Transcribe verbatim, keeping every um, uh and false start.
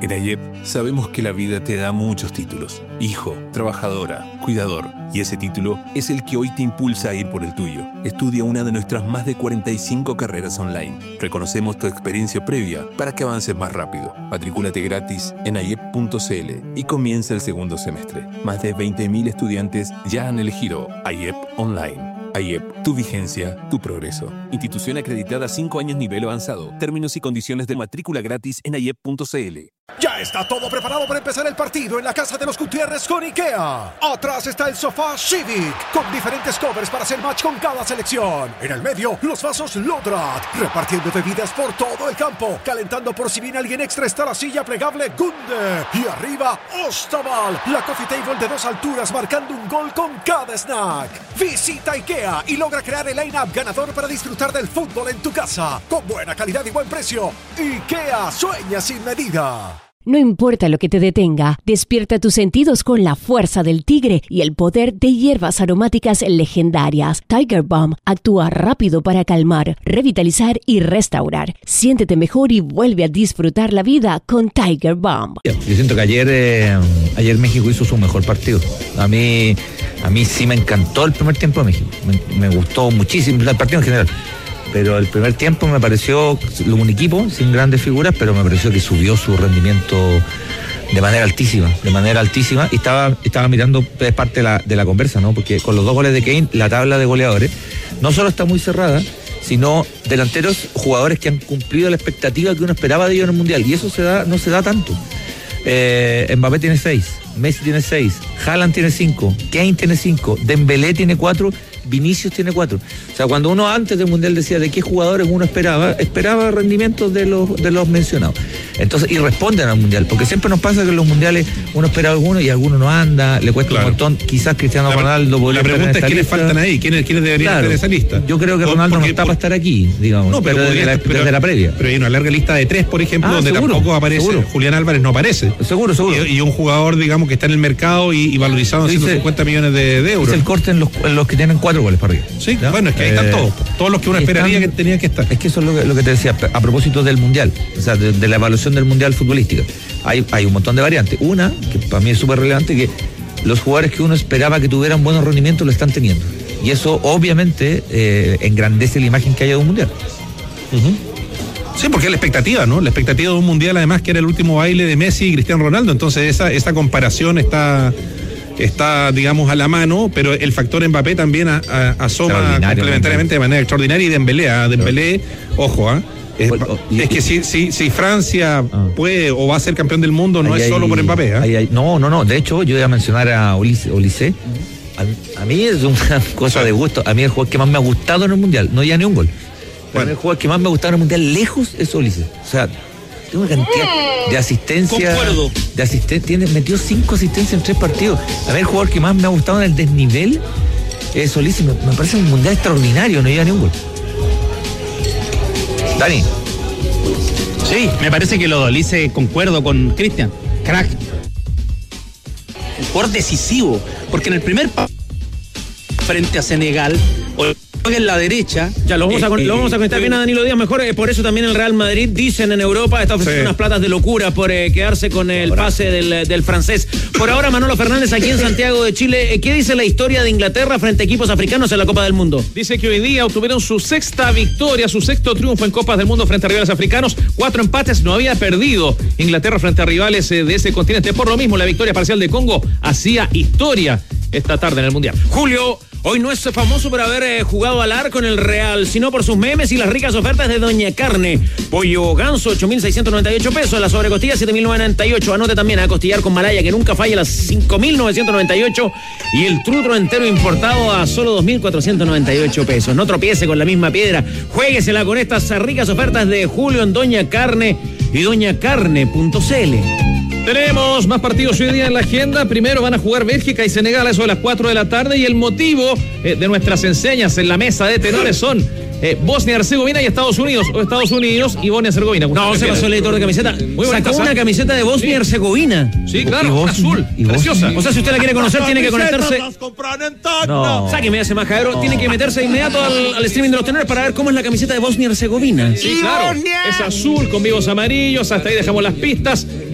En A I E P sabemos que la vida te da muchos títulos. Hijo, trabajadora, cuidador. Y ese título es el que hoy te impulsa a ir por el tuyo. Estudia una de nuestras más de cuarenta y cinco carreras online. Reconocemos tu experiencia previa para que avances más rápido. Matricúlate gratis en I E P punto C L y comienza el segundo semestre. Más de veinte mil estudiantes ya han elegido I E P Online. I E P, tu vigencia, tu progreso. Institución acreditada cinco años nivel avanzado. Términos y condiciones de matrícula gratis en I E P punto C L. Ya está todo preparado para empezar el partido en la casa de los Gutiérrez con IKEA. Atrás está el sofá Civic, con diferentes covers para hacer match con cada selección. En el medio, los vasos Lodrat, repartiendo bebidas por todo el campo. Calentando por si viene alguien extra está la silla plegable Gunde. Y arriba, Ostaval, la coffee table de dos alturas marcando un gol con cada snack. Visita IKEA y logra crear el line-up ganador para disfrutar del fútbol en tu casa. Con buena calidad y buen precio. IKEA, sueña sin medida. No importa lo que te detenga, despierta tus sentidos con la fuerza del tigre y el poder de hierbas aromáticas legendarias. Tiger Balm actúa rápido para calmar, revitalizar y restaurar. Siéntete mejor y vuelve a disfrutar la vida con Tiger Balm. Yo siento que ayer, eh, ayer México hizo su mejor partido. A mí, a mí sí me encantó el primer tiempo de México. Me, me gustó muchísimo el partido en general. Pero el primer tiempo me pareció un equipo sin grandes figuras, pero me pareció que subió su rendimiento de manera altísima, de manera altísima, y estaba, estaba mirando, es parte de la, de la conversa, ¿no? Porque con los dos goles de Kane, la tabla de goleadores no solo está muy cerrada, sino delanteros, jugadores que han cumplido la expectativa que uno esperaba de ellos en el Mundial, y eso se da, no se da tanto. Eh, Mbappé tiene seis, Messi tiene seis, Haaland tiene cinco, Kane tiene cinco, Dembélé tiene cuatro, Vinicius tiene cuatro. O sea, cuando uno antes del Mundial decía de qué jugadores uno esperaba, esperaba rendimientos de los, de los mencionados. Entonces, y responden al Mundial, porque siempre nos pasa que en los Mundiales uno espera a alguno y alguno no anda, le cuesta claro. un montón. Quizás Cristiano la, Ronaldo podría La pregunta es quiénes lista. faltan ahí, quiénes, quiénes deberían claro. estar en esa lista. Yo creo que Ronaldo porque, no está por... para estar aquí, digamos, no, pero, pero, desde, la, pero desde la previa. Pero hay una larga lista de tres, por ejemplo, ah, donde seguro, tampoco aparece. Seguro. Julián Álvarez no aparece. Seguro, seguro. Y, y un jugador, digamos, que está en el mercado y, y valorizado en ciento cincuenta millones de, de euros. Es el corte en los, en los que tienen cuatro goles para arriba. Sí, ¿ya? Bueno, es que ahí están eh, todos. Todos los que uno esperaría están, que tenían que estar. Es que eso es lo que, lo que te decía, a propósito del Mundial, o sea, de, de la evaluación del Mundial futbolística. Hay, hay un montón de variantes. Una, que para mí es súper relevante, que los jugadores que uno esperaba que tuvieran buenos rendimientos lo están teniendo. Y eso, obviamente, eh, engrandece la imagen que haya de un Mundial. Uh-huh. Sí, porque es la expectativa, ¿no? La expectativa de un Mundial, además, que era el último baile de Messi y Cristiano Ronaldo. Entonces, esa, esa comparación está... está, digamos, a la mano, pero el factor Mbappé también a, a, asoma complementariamente de manera extraordinaria, y Dembélé, a Dembélé, ojo, ¿ah? ¿eh? Es, y, es que si, si, si Francia ah. puede o va a ser campeón del mundo, no ahí es solo hay, por Mbappé, ¿eh? Ahí hay, no, no, no, de hecho yo iba a mencionar a Olise, Olise. A, a mí es una cosa de gusto, a mí el jugador que más me ha gustado en el Mundial, no ya ni un gol, pero bueno. El jugador que más me ha gustado en el Mundial lejos es Olise, o sea, tiene una cantidad de asistencia. Concuerdo. De asistencia. Tiene, metió cinco asistencias en tres partidos. A ver, el jugador que más me ha gustado en el desnivel es Solís. Me, me parece un Mundial extraordinario, no llega ni un gol. Dani. Sí, me parece que lo de Olise, concuerdo con Cristian. Crack. Un jugador decisivo. Porque en el primer pa- frente a Senegal, en la derecha. Ya, lo vamos, eh, a, lo vamos a conectar eh, bien a Danilo Díaz. Mejor, eh, por eso también el Real Madrid, dicen en Europa, está ofreciendo sí. unas platas de locura por eh, quedarse con el ahora. pase del, del francés. Por ahora, Manolo Fernández, aquí en Santiago de Chile. ¿Qué dice la historia de Inglaterra frente a equipos africanos en la Copa del Mundo? Dice que hoy día obtuvieron su sexta victoria, su sexto triunfo en Copas del Mundo frente a rivales africanos. Cuatro empates, no había perdido Inglaterra frente a rivales eh, de ese continente. Por lo mismo, la victoria parcial de Congo hacía historia esta tarde en el Mundial. Julio hoy no es famoso por haber eh, jugado al arco en el Real, sino por sus memes y las ricas ofertas de Doña Carne. Pollo ganso, ocho mil seiscientos noventa y ocho pesos. La sobrecostilla, siete mil novecientos noventa y ocho. Anote también a costillar con Malaya, que nunca falla, las cinco mil novecientos noventa y ocho. Y el trutro entero importado a solo dos mil cuatrocientos noventa y ocho pesos. No tropiece con la misma piedra. Juéguesela con estas ricas ofertas de Julio en Doña Carne y doña carne punto c l. Tenemos más partidos hoy día en la agenda. Primero van a jugar Bélgica y Senegal a eso de las cuatro de la tarde. Y el motivo eh, de nuestras enseñas en la mesa de tenores son eh, Bosnia-Herzegovina y Estados Unidos. O Estados Unidos y Bosnia-Herzegovina. No, se pasó el editor de camiseta. Muy Sacó una ¿sabes? camiseta de Bosnia-Herzegovina. Sí, sí, claro, Bosnia, azul, preciosa. O sea, si usted la quiere conocer, tiene que conectarse. No. Sáqueme ese majadero. No. Tiene que meterse de inmediato al, al streaming de los tenores para ver cómo es la camiseta de Bosnia-Herzegovina. Sí, claro. Es azul con vivos amarillos. Hasta ahí dejamos las pistas.